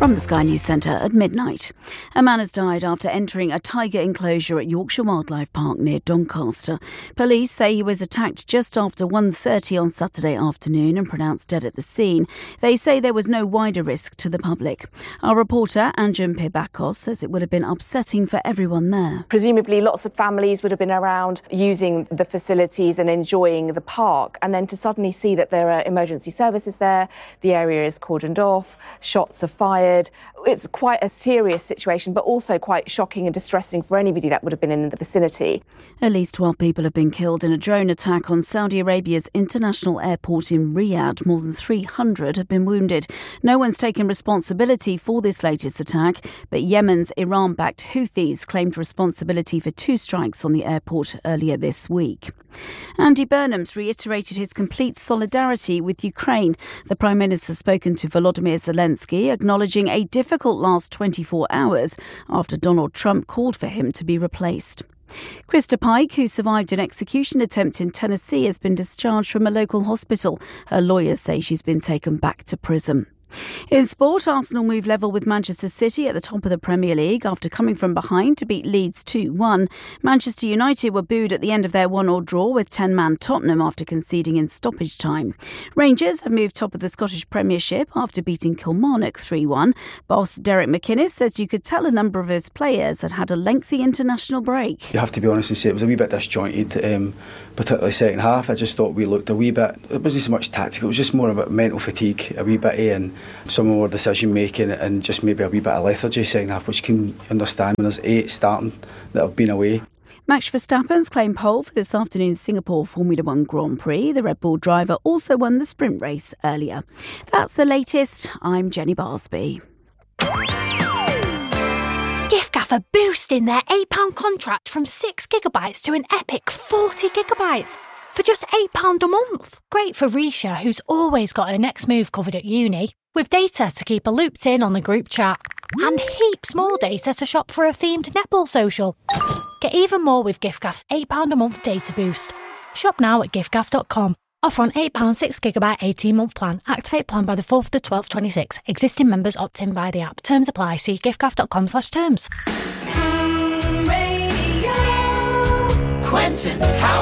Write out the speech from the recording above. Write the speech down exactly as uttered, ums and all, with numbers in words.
From the Sky News Centre at midnight. A man has died after entering a tiger enclosure at Yorkshire Wildlife Park near Doncaster. Police say he was attacked just after one thirty on Saturday afternoon and pronounced dead at the scene. They say there was no wider risk to the public. Our reporter, Anjum Pibakos, says it would have been upsetting for everyone there. Presumably lots of families would have been around using the facilities and enjoying the park, and then to suddenly see that there are emergency services there, the area is cordoned off, shots are fired. It's quite a serious situation, but also quite shocking and distressing for anybody that would have been in the vicinity. At least twelve people have been killed in a drone attack on Saudi Arabia's international airport in Riyadh. More than three hundred have been wounded. No one's taken responsibility for this latest attack, but Yemen's Iran-backed Houthis claimed responsibility for two strikes on the airport earlier this week. Andy Burnham's reiterated his complete solidarity with Ukraine. The Prime Minister has spoken to Volodymyr Zelensky, acknowledging a difficult last twenty-four hours after Donald Trump called for him to be replaced. Krista Pike, who survived an execution attempt in Tennessee, has been discharged from a local hospital. Her lawyers say she's been taken back to prison. In sport, Arsenal move level with Manchester City at the top of the Premier League after coming from behind to beat Leeds two one. Manchester United were booed at the end of their one-all draw with ten-man Tottenham after conceding in stoppage time. Rangers have moved top of the Scottish Premiership after beating Kilmarnock three one. Boss Derek McInnes says you could tell a number of his players had had a lengthy international break. You have to be honest and say it was a wee bit disjointed, um, particularly second half. I just thought we looked a wee bit, it wasn't so much tactical, it was just more about mental fatigue, a wee bit, and some more decision making and just maybe a wee bit of lethargy second half, which can understand when there's eight starting that have been away. Max Verstappen's claimed pole for this afternoon's Singapore Formula One Grand Prix. The Red Bull driver also won the sprint race earlier. That's the latest. I'm Jenny Barsby. giffgaff are boosting their eight pounds contract from six gigabytes to an epic forty gigabytes for just eight pounds a month. Great for Risha, who's always got her next move covered at uni, with data to keep her looped in on the group chat, and heaps more data to shop for a themed netball social. Get even more with giffgaff's eight pounds a month data boost. Shop now at giffgaff dot com. Offer on eight pounds six gigabyte eighteen month plan. Activate plan by the fourth of the twelfth twenty-six. Existing members opt in via the app. Terms apply. See giffgaff dot com slash terms. Quentin, how